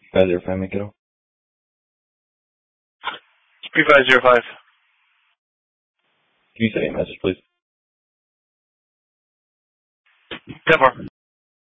505, Mikado. 3505. Can you send me a message, please? 10-4.